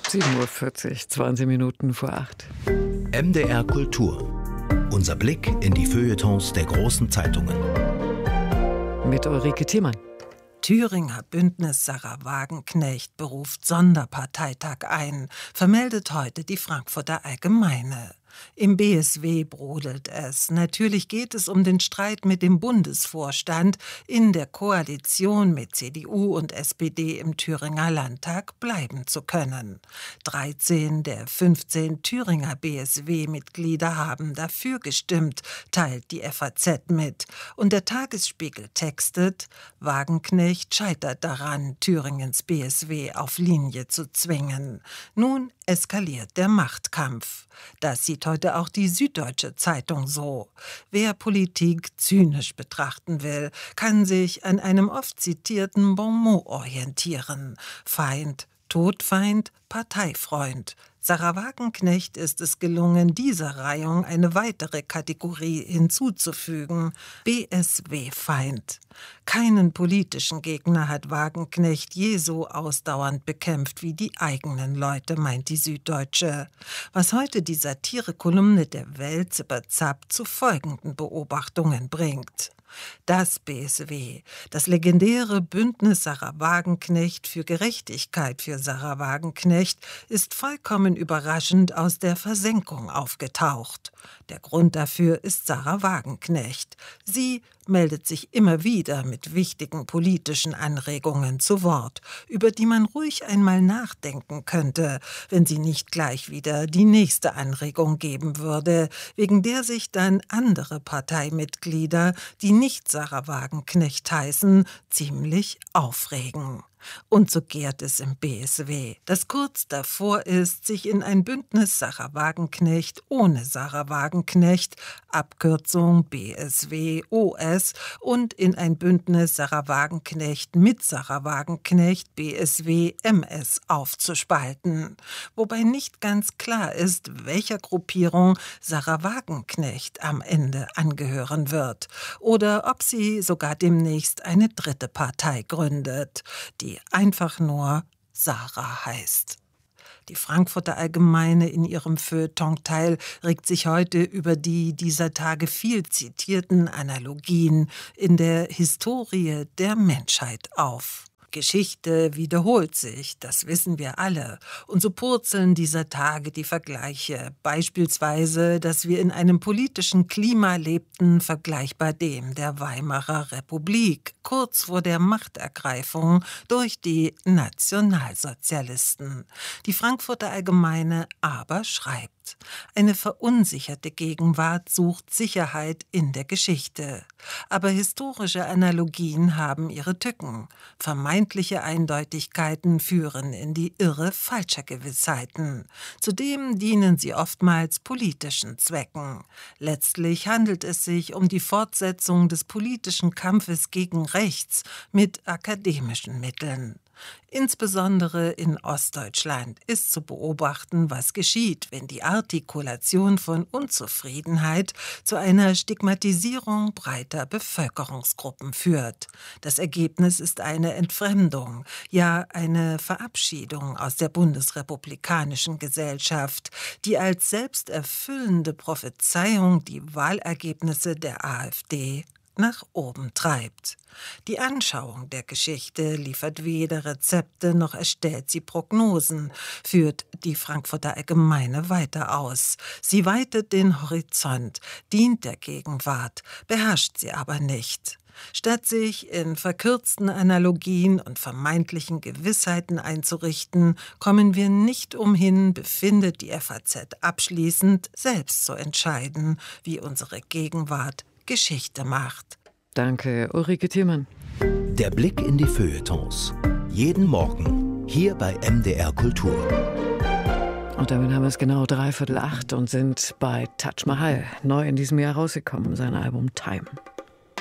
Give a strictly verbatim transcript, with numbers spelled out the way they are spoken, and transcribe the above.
sieben Uhr vierzig, zwanzig Minuten vor acht. M D R Kultur. Unser Blick in die Feuilletons der großen Zeitungen. Mit Ulrike Thiemann. Thüringer Bündnis Sarah Wagenknecht beruft Sonderparteitag ein, vermeldet heute die Frankfurter Allgemeine. Im B S W brodelt es. Natürlich geht es um den Streit mit dem Bundesvorstand, in der Koalition mit C D U und S P D im Thüringer Landtag bleiben zu können. dreizehn der fünfzehn Thüringer B S W-Mitglieder haben dafür gestimmt, teilt die F A Z mit. Und der Tagesspiegel textet: Wagenknecht scheitert daran, Thüringens B S W auf Linie zu zwingen. Nun eskaliert der Machtkampf. Das sieht heute auch die Süddeutsche Zeitung so. Wer Politik zynisch betrachten will, kann sich an einem oft zitierten Bonmot orientieren. Feind, Todfeind, Parteifreund. Sarah Wagenknecht ist es gelungen, dieser Reihung eine weitere Kategorie hinzuzufügen: B S W-Feind. Keinen politischen Gegner hat Wagenknecht je so ausdauernd bekämpft wie die eigenen Leute, meint die Süddeutsche. Was heute die Satirekolumne der Welt zipperzapp zu folgenden Beobachtungen bringt. Das B S W, das legendäre Bündnis Sarah Wagenknecht für Gerechtigkeit für Sarah Wagenknecht, ist vollkommen überraschend aus der Versenkung aufgetaucht. Der Grund dafür ist Sarah Wagenknecht. Sie meldet sich immer wieder mit wichtigen politischen Anregungen zu Wort, über die man ruhig einmal nachdenken könnte, wenn sie nicht gleich wieder die nächste Anregung geben würde, wegen der sich dann andere Parteimitglieder, die nicht Sarah Wagenknecht heißen, ziemlich aufregen. Und so gärt es im B S W, das kurz davor ist, sich in ein Bündnis Sarah Wagenknecht ohne Sarah Wagenknecht, Abkürzung B S W O S, und in ein Bündnis Sarah Wagenknecht mit Sarah Wagenknecht, B S W M S, aufzuspalten. Wobei nicht ganz klar ist, welcher Gruppierung Sarah Wagenknecht am Ende angehören wird. Oder ob sie sogar demnächst eine dritte Partei gründet, die die einfach nur Sarah heißt. Die Frankfurter Allgemeine in ihrem Feuilleton-Teil regt sich heute über die dieser Tage viel zitierten Analogien in der Historie der Menschheit auf. Geschichte wiederholt sich, das wissen wir alle. Und so purzeln dieser Tage die Vergleiche. Beispielsweise, dass wir in einem politischen Klima lebten, vergleichbar dem der Weimarer Republik, kurz vor der Machtergreifung durch die Nationalsozialisten. Die Frankfurter Allgemeine aber schreibt: Eine verunsicherte Gegenwart sucht Sicherheit in der Geschichte. Aber historische Analogien haben ihre Tücken. Vermeintliche Eindeutigkeiten führen in die Irre falscher Gewissheiten. Zudem dienen sie oftmals politischen Zwecken. Letztlich handelt es sich um die Fortsetzung des politischen Kampfes gegen Rechts mit akademischen Mitteln. Insbesondere in Ostdeutschland ist zu beobachten, was geschieht, wenn die Artikulation von Unzufriedenheit zu einer Stigmatisierung breiter Bevölkerungsgruppen führt. Das Ergebnis ist eine Entfremdung, ja eine Verabschiedung aus der bundesrepublikanischen Gesellschaft, die als selbsterfüllende Prophezeiung die Wahlergebnisse der AfD nach oben treibt. Die Anschauung der Geschichte liefert weder Rezepte noch erstellt sie Prognosen, führt die Frankfurter Allgemeine weiter aus. Sie weitet den Horizont, dient der Gegenwart, beherrscht sie aber nicht. Statt sich in verkürzten Analogien und vermeintlichen Gewissheiten einzurichten, kommen wir nicht umhin, befindet die F A Z abschließend, selbst zu entscheiden, wie unsere Gegenwart Geschichte macht. Danke, Ulrike Thiemann. Der Blick in die Feuilletons. Jeden Morgen hier bei M D R Kultur. Und damit haben wir es genau dreiviertel acht und sind bei Taj Mahal, neu in diesem Jahr rausgekommen, sein Album Time.